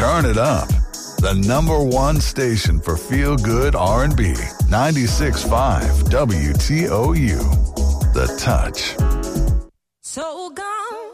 Turn it up. The number one station for feel-good R&B. 96.5 WTOU. The Touch. So gone.